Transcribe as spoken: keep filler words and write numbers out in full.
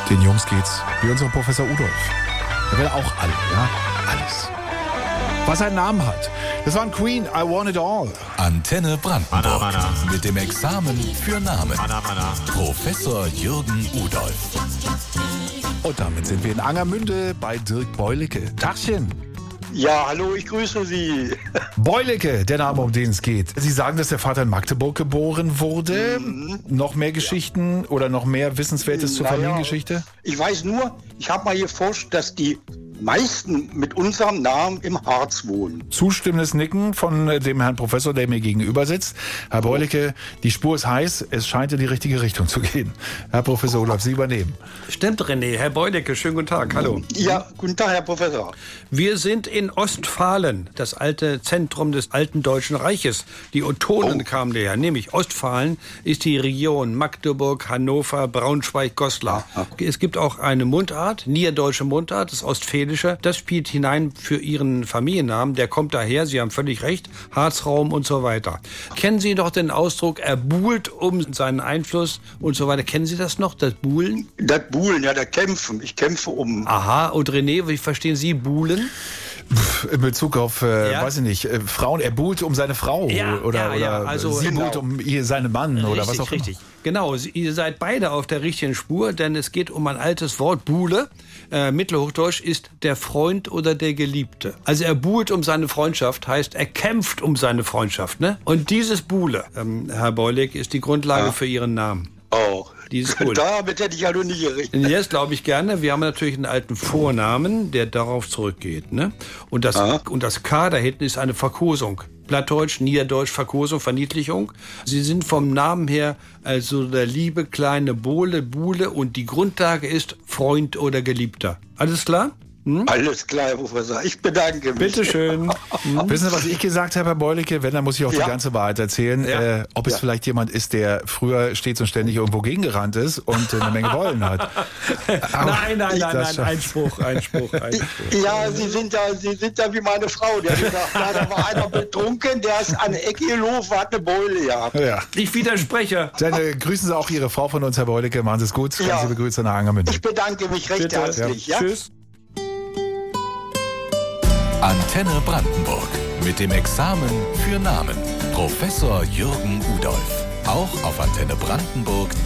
Den Jungs geht's wie unserem Professor Udolf. Er will auch alle, ja? Alles. Was einen Namen hat. Das waren Queen, I Want It All. Antenne Brandenburg. Bada, bada. Mit dem Examen für Namen. Bada, bada. Professor Jürgen Udolf. Und damit sind wir in Angermünde bei Dirk Beulicke. Tachchen. Ja, hallo, ich grüße Sie. Beulicke, der Name, um den es geht. Sie sagen, dass der Vater in Magdeburg geboren wurde. Mhm. Noch mehr Geschichten oder noch mehr Wissenswertes zur Naja, Familiengeschichte? Ich weiß nur, ich habe mal geforscht, dass die meisten mit unserem Namen im Harz wohnen. Zustimmendes Nicken von äh, dem Herrn Professor, der mir gegenüber sitzt. Herr Beulicke, die Spur ist heiß. Es scheint in die richtige Richtung zu gehen. Herr Professor Olaf, Sie übernehmen. Stimmt, René. Herr Beulicke, schönen guten Tag. Hallo. Ja, guten Tag, Herr Professor. Wir sind in Ostfalen, das alte Zentrum des alten Deutschen Reiches. Die Ottonen Oh. kamen daher. Nämlich Ostfalen ist die Region Magdeburg, Hannover, Braunschweig, Goslar. Es gibt auch eine Mundart, niederdeutsche Mundart, das Ostfälische. Das spielt hinein für Ihren Familiennamen. Der kommt daher, Sie haben völlig recht, Harzraum und so weiter. Kennen Sie noch den Ausdruck, er buhlt um seinen Einfluss und so weiter? Kennen Sie das noch, das Buhlen? Das Buhlen, ja, das Kämpfen. Ich kämpfe um. Aha, und René, wie verstehen Sie Buhlen? In Bezug auf, äh, Ja. weiß ich nicht, äh, Frauen, er buhlt um seine Frau Ja, oder, ja, ja, oder also- sie Genau. buhlt um ihr, seinen Mann oder was auch immer. Richtig, genau. Sie- Ihr seid beide auf der richtigen Spur, denn es geht um ein altes Wort, Buhle. Äh, Mittelhochdeutsch ist der Freund oder der Geliebte. Also er buhlt um seine Freundschaft, heißt er kämpft um seine Freundschaft. Ne? Und dieses Buhle, ähm, Herr Beulig, ist die Grundlage Ja. für Ihren Namen. Oh. Dieses Buhl. Damit hätte ich ja noch nie gerechnet. Jetzt glaube ich gerne. Wir haben natürlich einen alten Vornamen, der darauf zurückgeht. Ne? Und, das, Aha. und das K da hinten ist eine Verkosung. Plattdeutsch, Niederdeutsch, Verkosung, Verniedlichung. Sie sind vom Namen her also der liebe kleine Bohle, Buhle und die Grundlage ist Freund oder Geliebter. Alles klar? Alles klar, Herr Professor. Ich bedanke mich. Bitteschön. Wissen Sie, was ich gesagt habe, Herr Beulicke? Wenn, dann muss ich auch Ja. die ganze Wahrheit erzählen. Ja. Äh, ob es Ja. vielleicht jemand ist, der früher stets und ständig irgendwo gegengerannt ist und äh, eine Menge Wollen hat. Aber Nein, nein, nein, das nein, schon- Einspruch, Einspruch, Einspruch. Ja, Sie sind ja, Sie sind ja wie meine Frau. Die hat gesagt, ja, da war einer betrunken, der ist an der Ecke gelaufen, hat eine Beule gehabt. Ja. Ich widerspreche. Dann äh, grüßen Sie auch Ihre Frau von uns, Herr Beulicke. Machen Sie es gut. Ganz Ja. liebe Grüße nach Angermünde. Ich bedanke mich recht Bitte. herzlich. Ja? Tschüss. Antenne Brandenburg. Mit dem Examen für Namen. Professor Jürgen Udolf. Auch auf Antenne Brandenburg.